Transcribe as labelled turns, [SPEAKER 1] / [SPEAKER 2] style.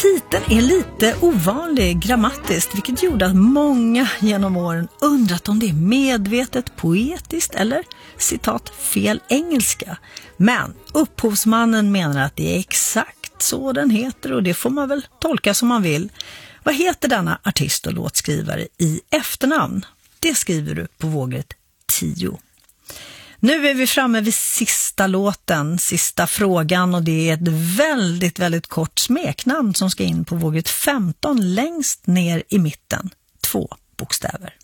[SPEAKER 1] Titeln är lite ovanlig grammatiskt, vilket gjorde att många genom åren undrat om det är medvetet poetiskt eller citat fel engelska. Men upphovsmannen menar att det är exakt så den heter och det får man väl tolka som man vill. Vad heter denna artist och låtskrivare i efternamn? Det skriver du på vågrätt 10. Nu är vi framme vid sista låten, sista frågan, och det är ett väldigt, väldigt kort smeknamn som ska in på vågrätt 15 längst ner i mitten. 2 bokstäver.